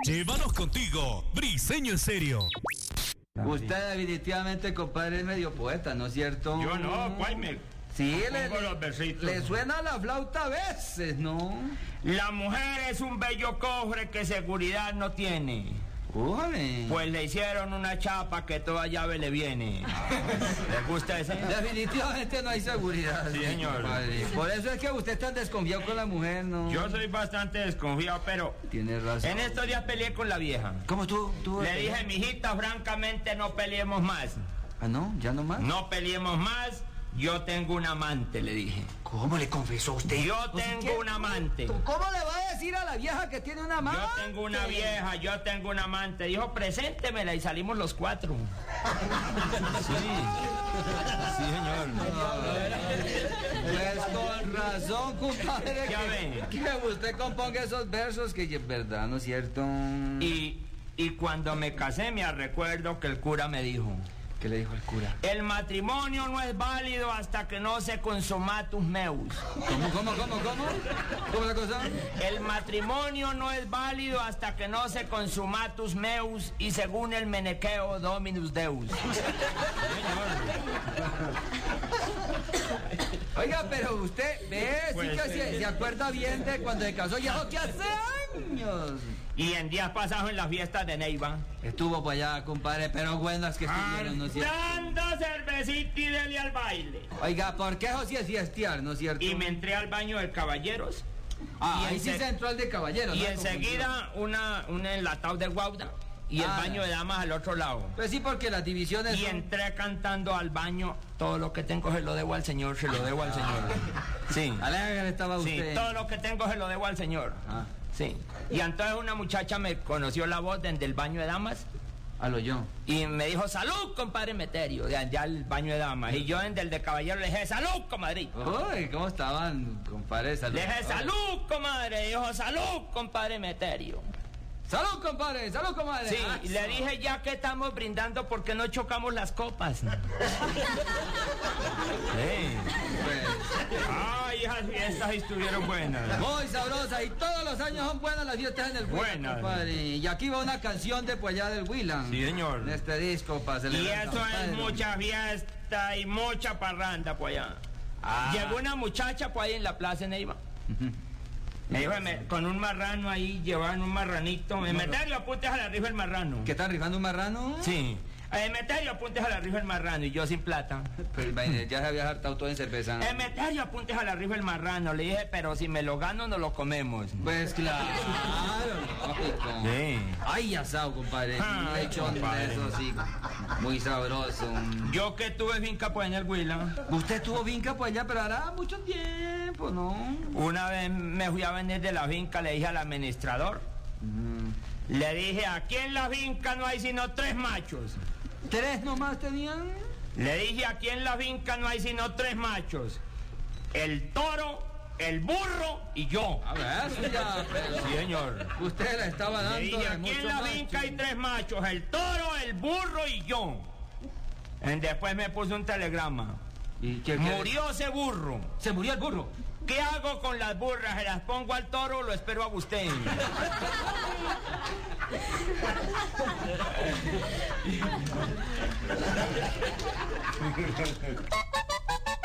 Llévanos contigo, Briseño en serio. Usted definitivamente, compadre, es medio poeta, ¿no es cierto? Yo no, ¿cuál me...? Sí, los versitos. le suena la flauta a veces, ¿no? La mujer es un bello cofre que seguridad no tiene. Ujale. Pues le hicieron una chapa que toda llave le viene. ¿Le gusta ese? Definitivamente no hay seguridad. Sí, señor. Compadre. Por eso es que usted está desconfiado con la mujer, ¿no? Yo soy bastante desconfiado, pero Tiene razón. en estos días peleé con la vieja. ¿Cómo tú? Le dije, mijita, francamente no peleemos más. Ah, ¿no? ¿Ya no más? No peleemos más. Yo tengo un amante, le dije. ¿Cómo le confesó usted? Yo tengo un amante. ¿Cómo le va a decir a la vieja que tiene una amante? Yo tengo una vieja, yo tengo un amante. Dijo, preséntemela y salimos los 4. Sí, señor. Pues con razón, compadre. Ya ve. Que usted componga esos versos que es verdad, ¿no es cierto? Y cuando me casé me recuerdo que el cura me dijo, ¿Qué le dijo el cura? el matrimonio no es válido hasta que no se consumatus meus. ¿Cómo? ¿Cómo la cosa? El matrimonio no es válido hasta que no se consumatus meus y según el menequeo Dominus Deus. Oiga, pero usted ve, Pues, sí que se acuerda bien de cuando se casó, ya que hace años. Y en días pasados en las fiestas de Neiva, Estuvo para allá, compadre, pero buenas que estuvieron, ¿no es cierto? dando cervecita y dele al baile. Oiga, ¿por qué eso sí es fiestear, no es cierto? Y me entré al baño de caballeros. Ah, y ahí sí se entró el de caballeros. Y ¿no? enseguida un enlatado de guauda y el Ah, baño de damas al otro lado. Pues sí, porque las divisiones Y son... entré cantando al baño, todo lo que tengo se lo debo al Señor, se lo debo al Señor. Sí. Alegre estaba Sí, usted. todo lo que tengo se lo debo al Señor. Ah, Sí. Y entonces una muchacha me conoció la voz desde el baño de damas a lo yo. y me dijo, salud, compadre Meterio, de allá al baño de damas. Y yo desde el de caballero le dije, salud, comadre. Uy, ¿cómo estaban, compadre? Salud. Le dije, salud, comadre. Dijo, salud, compadre Meterio. ¡Salud, compadre! ¡Salud, comadre! Sí, Ah, y le dije, ya que estamos brindando, ¿por qué no chocamos las copas? Sí. pues, Ay, esas fiestas estuvieron buenas. muy sabrosa, y todos los años son buenas las fiestas en el Huila, Buenas. compadre. Y aquí va una canción de por allá del Huila. Sí, señor. En este disco para Y celebrar eso San es Pedro. mucha fiesta y mucha parranda por allá. Ah. Llegó una muchacha por ahí en la plaza de Neiva. Me dijo, con un marrano ahí, llevaban un marranito. Me Meterio, apuntes a la rifa el marrano. ¿Qué están rifando un marrano? Sí. Meterio, apuntes a la rifa el marrano. Y yo sin plata. Pues imagínate, ya se había hartado todo en cerveza. Meterio, apuntes a la rifa el marrano. Le dije, pero si me lo gano, no lo comemos. Pues claro, lógico. Sí. Ay, asado, compadre. Ah, Un lechón de compadre. eso, sí. Muy sabroso. Yo que tuve finca pues en el Huila. Usted tuvo finca por allá, pero hará mucho tiempo, ¿no? Una vez me fui a vender de la finca, le dije al administrador. Le dije, aquí en la finca no hay sino 3 machos. ¿3 nomás tenían? Le dije, aquí en la finca no hay sino 3 machos. El toro, el burro y yo. A ver, eso ya, pero... Sí, señor. Usted la estaba dando Le dije, de aquí mucho en la macho. finca hay 3 machos, el toro, el burro y yo. Después me puso un telegrama. ¿Y qué? Murió ese burro. Se murió el burro. ¿Qué hago con las burras? ¿Se las pongo al toro o lo espero a usted?